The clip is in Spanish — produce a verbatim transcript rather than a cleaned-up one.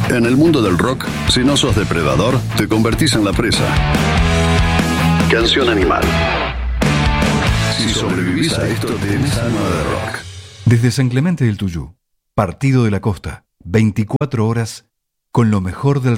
En el mundo del rock, si no sos depredador, te convertís en la presa. Canción Animal. Si sobrevivís a esto, tenés alma de rock. Desde San Clemente del Tuyú, Partido de la Costa, veinticuatro horas con lo mejor del